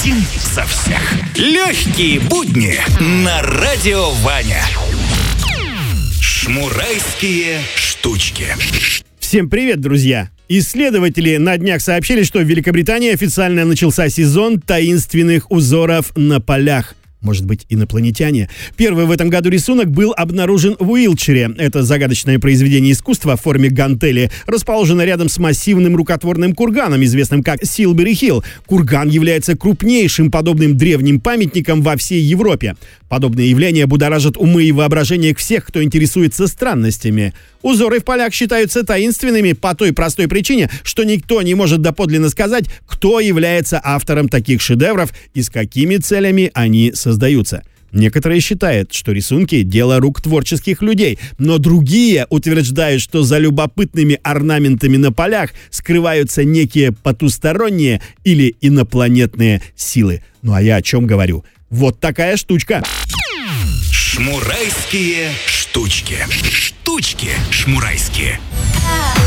Один за всех. Легкие будни на Радио Ваня. Шмурайские штучки. Всем привет, друзья! Исследователи на днях сообщили, что в Великобритании официально начался сезон таинственных узоров на полях. Может быть, инопланетяне? Первый в этом году рисунок был обнаружен в Уилтшире. Это загадочное произведение искусства в форме гантели расположено рядом с массивным рукотворным курганом, известным как Силбери-Хилл. Курган является крупнейшим подобным древним памятником во всей Европе. Подобные явления будоражат умы и воображение всех, кто интересуется странностями. Узоры в полях считаются таинственными по той простой причине, что никто не может доподлинно сказать, кто является автором таких шедевров и с какими целями они создаются. Некоторые считают, что рисунки – дело рук творческих людей, но другие утверждают, что за любопытными орнаментами на полях скрываются некие потусторонние или инопланетные силы. Ну а я о чем говорю? Вот такая штучка. Шмурайские штучки. Штучки шмурайские.